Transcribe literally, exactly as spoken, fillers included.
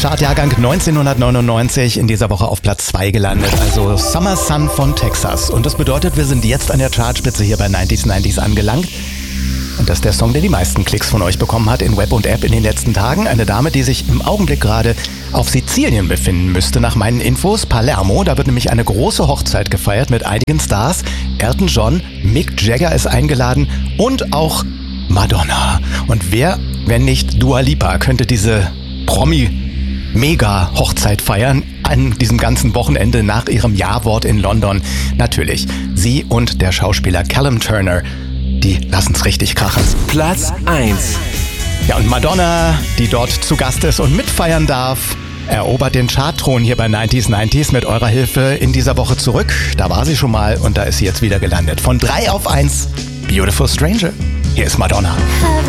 Chartjahrgang neunzehnhundertneunundneunzig, in dieser Woche auf Platz zwei gelandet, also Summer Sun von Texas. Und das bedeutet, wir sind jetzt an der Chartspitze hier bei neunzig neunzig angelangt. Und das ist der Song, der die meisten Klicks von euch bekommen hat in Web und App in den letzten Tagen. Eine Dame, die sich im Augenblick gerade auf Sizilien befinden müsste, nach meinen Infos. Palermo, da wird nämlich eine große Hochzeit gefeiert mit einigen Stars. Elton John, Mick Jagger ist eingeladen und auch Madonna. Und wer, wenn nicht Dua Lipa, könnte diese Promi-Mega-Hochzeit feiern an diesem ganzen Wochenende nach ihrem Ja-Wort in London? Natürlich, sie und der Schauspieler Callum Turner. Die lassen's richtig krachen. Platz eins. Ja, und Madonna, die dort zu Gast ist und mitfeiern darf, erobert den Chartthron hier bei neunzig neunzig mit eurer Hilfe in dieser Woche zurück. Da war sie schon mal und da ist sie jetzt wieder gelandet. Von drei auf eins, Beautiful Stranger. Hier ist Madonna.